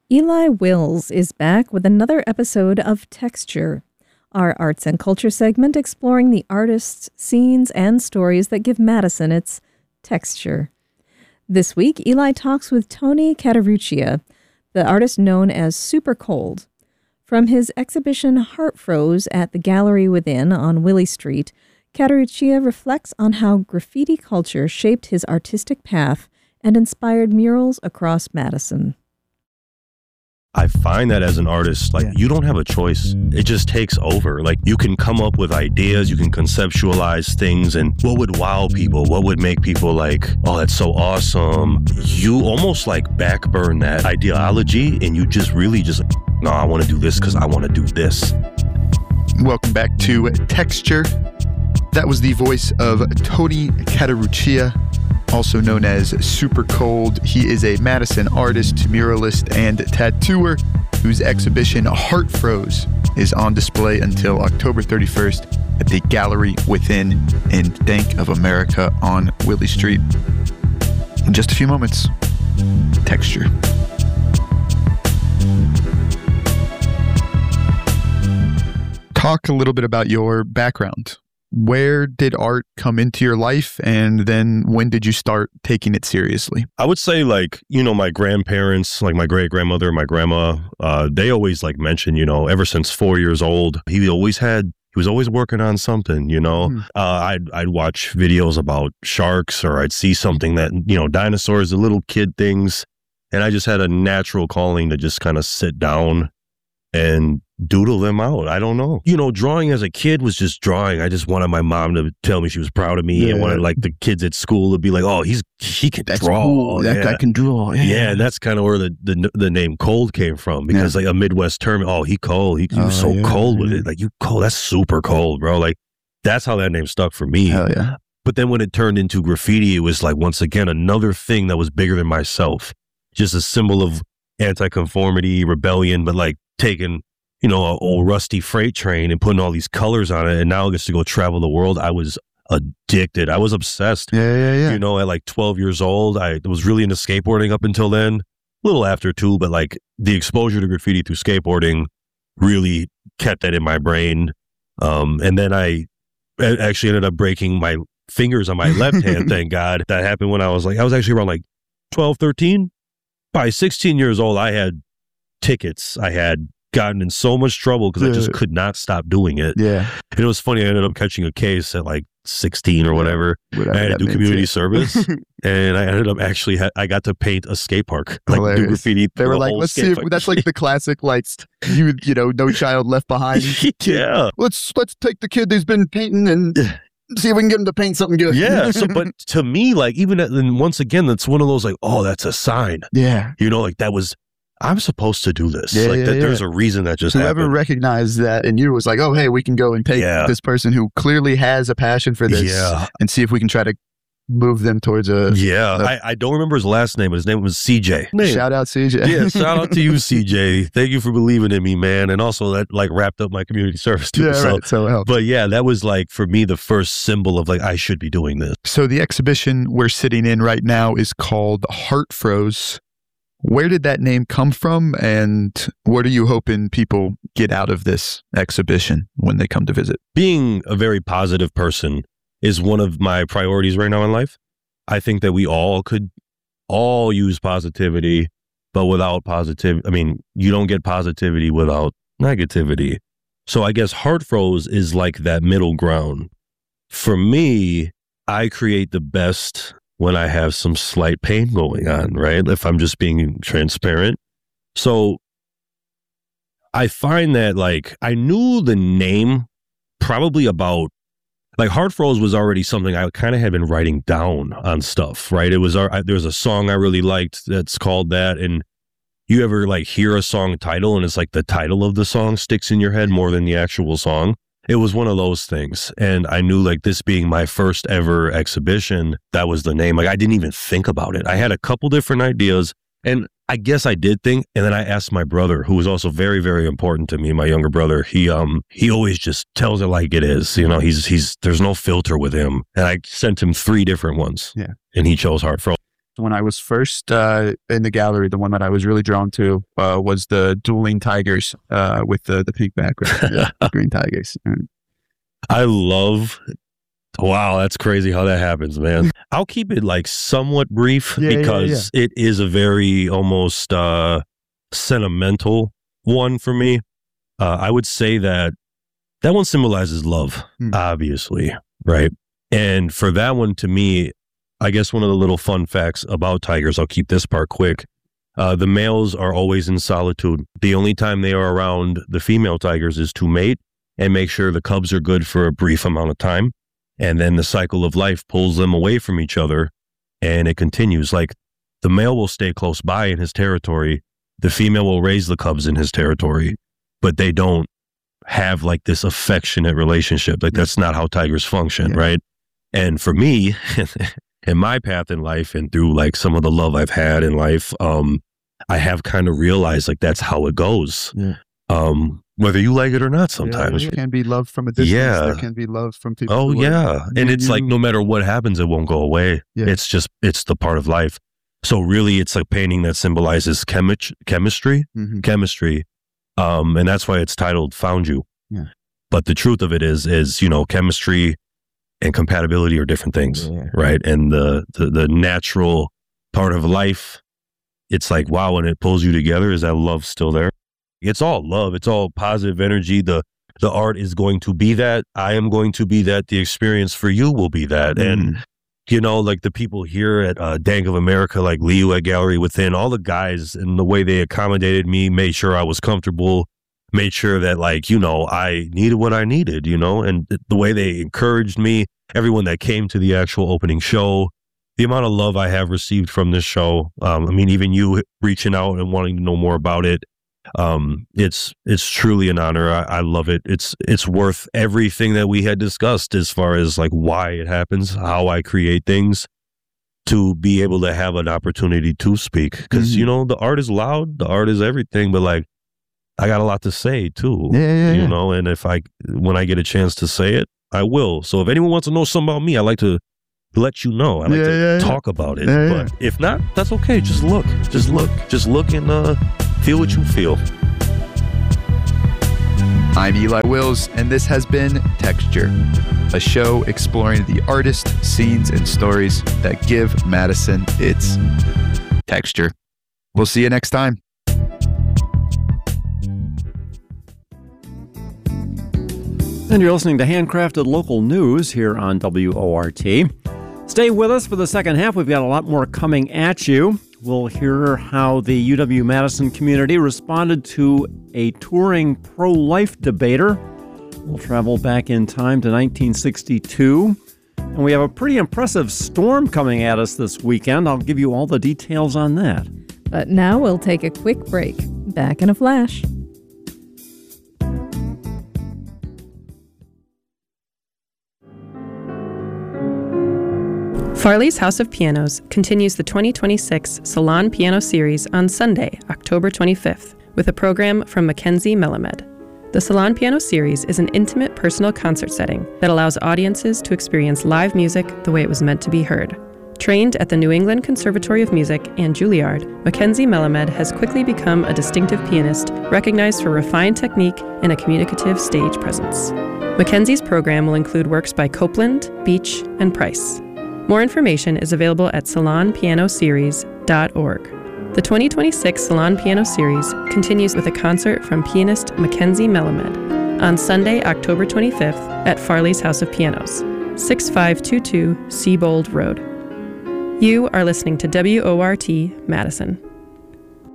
Eli Wills is back with another episode of Texture, our arts and culture segment exploring the artists, scenes, and stories that give Madison its texture. This week, Eli talks with Tony Caterruccia, the artist known as Super Cold. From his exhibition Heart Froze at the Gallery Within on Willie Street, Caterruccia reflects on how graffiti culture shaped his artistic path and inspired murals across Madison. I find that as an artist, you don't have a choice. It just takes over. You can come up with ideas, you can conceptualize things, and what would wow people? What would make people oh, that's so awesome? You almost backburn that ideology, and you just really no, I want to do this because I want to do this. Welcome back to Texture. That was the voice of Tony Caterruccia, also known as Super Cold. He is a Madison artist, muralist, and tattooer whose exhibition Heart Froze is on display until October 31st at the Gallery Within in Bank of America on Willie Street. In just a few moments, Texture. Talk a little bit about your background. Where did art come into your life, and then when did you start taking it seriously? I would say my grandparents, my great-grandmother, my grandma, they always mention, ever since 4 years old, he was always working on something, I'd watch videos about sharks, or I'd see something that, dinosaurs, the little kid things. And I just had a natural calling to just kind of sit down and doodle them out. I don't know. Drawing as a kid was just drawing. I just wanted my mom to tell me she was proud of me. And wanted the kids at school to be oh, he can draw. Cool. That guy can draw. Yeah, and that's kind of where the name Cold came from, because a Midwest term. Oh, he cold. He was so cold with it. You cold. That's super cold, bro. That's how that name stuck for me. Hell yeah. But then when it turned into graffiti, it was once again another thing that was bigger than myself. Just a symbol of anti-conformity, rebellion, but taking an old rusty freight train and putting all these colors on it, and now it gets to go travel the world. I was addicted. I was obsessed. Yeah. At 12 years old, I was really into skateboarding up until then. A little after too, but the exposure to graffiti through skateboarding really kept that in my brain. And then I actually ended up breaking my fingers on my left hand. Thank God. That happened when I was actually around 12, 13. By 16 years old, I had tickets. I had gotten in so much trouble because I just could not stop doing it. Yeah. And it was funny. I ended up catching a case at 16 or whatever. I had to do community service, and I ended up I got to paint a skate park, do graffiti. They were let's see if that's the classic, no child left behind. Yeah. Let's take the kid who's been painting and see if we can get him to paint something good. Yeah. So, but to me, and once again, that's one of those oh, that's a sign. Yeah. That was, I'm supposed to do this. There's a reason that just Whoever happened. recognized that and you was oh, hey, we can go and take this person who clearly has a passion for this and see if we can try to move them towards I don't remember his last name, but his name was CJ. Shout out CJ. Yeah, shout out to you, CJ. Thank you for believing in me, man. And also that wrapped up my community service too. Yeah, right. So it helped. But yeah, that was for me the first symbol of I should be doing this. So the exhibition we're sitting in right now is called Heart Froze. Where did that name come from, and what are you hoping people get out of this exhibition when they come to visit? Being a very positive person is one of my priorities right now in life. I think that we all could use positivity, but without positivity, you don't get positivity without negativity. So I guess Heart Froze is that middle ground. For me, I create the best when I have some slight pain going on, right? If I'm just being transparent. So I find that I knew the name probably about, Heart Froze was already something I kind of had been writing down on stuff, right? It was, there's a song I really liked that's called that. And you ever hear a song title and it's the title of the song sticks in your head more than the actual song? It was one of those things. And I knew this being my first ever exhibition, that was the name. I didn't even think about it. I had a couple different ideas, and I guess I did think. And then I asked my brother, who was also very, very important to me, my younger brother. He always just tells it like it is. He's there's no filter with him. And I sent him 3 different ones. Yeah. And he chose Heart Froze. When I was first in the gallery, the one that I was really drawn to was the dueling tigers with the pink background, the green tigers. I love. Wow, that's crazy how that happens, man. I'll keep it like somewhat brief because it is a very almost sentimental one for me. I would say that one symbolizes love, obviously, right? And for that one, to me, I guess one of the little fun facts about tigers, I'll keep this part quick. The males are always in solitude. The only time they are around the female tigers is to mate and make sure the cubs are good for a brief amount of time. And then the cycle of life pulls them away from each other and it continues. Like the male will stay close by in his territory. The female will raise the cubs in his territory, but they don't have like this affectionate relationship. Like that's not how tigers function, right? And for me, in my path in life and through like some of the love I've had in life, I have kind of realized like that's how it goes. Whether you like it or not sometimes. There can be love from a distance. There can be love from people. Oh, yeah. And it's like no matter what happens, it won't go away. It's just, it's the part of life. So really, it's a painting that symbolizes chemistry. And that's why it's titled Found You. But the truth of it is, you know, chemistry and compatibility are different things, right? And the natural part of life, it's like, wow, when it pulls you together, is that love still there? It's all love. It's all positive energy. The art is going to be that. I am going to be that. The experience for you will be that. And, you know, like the people here at Dank of America, like Leo at Gallery Within, all the guys and the way they accommodated me, made sure I was comfortable, made sure that, like, you know, I needed what I needed, you know, and the way they encouraged me, everyone that came to the actual opening show, the amount of love I have received from this show. I mean, even you reaching out and wanting to know more about it. It's truly an honor. I love it. It's worth everything that we had discussed as far as like why it happens, how I create things, to be able to have an opportunity to speak. Because, you know, the art is loud, the art is everything, but like I got a lot to say too, you know, and when I get a chance to say it, I will. So if anyone wants to know something about me, I like to let you know. I like to talk about it. But if not, that's okay. Just look and feel what you feel. I'm Eli Wills, and this has been Texture, a show exploring the artists, scenes, and stories that give Madison its texture. We'll see you next time. And you're listening to Handcrafted Local News here on WORT. Stay with us for the second half. We've got a lot more coming at you. We'll hear how the UW-Madison community responded to a touring pro-life debater. We'll travel back in time to 1962. And we have a pretty impressive storm coming at us this weekend. I'll give you all the details on that. But now we'll take a quick break. Back in a flash. Farley's House of Pianos continues the 2026 Salon Piano Series on Sunday, October 25th, with a program from Mackenzie Melamed. The Salon Piano Series is an intimate personal concert setting that allows audiences to experience live music the way it was meant to be heard. Trained at the New England Conservatory of Music and Juilliard, Mackenzie Melamed has quickly become a distinctive pianist, recognized for refined technique and a communicative stage presence. Mackenzie's program will include works by Copland, Beach, and Price. More information is available at salonpianoseries.org. The 2026 Salon Piano Series continues with a concert from pianist Mackenzie Melamed on Sunday, October 25th at Farley's House of Pianos, 6522 Seabold Road. You are listening to WORT Madison.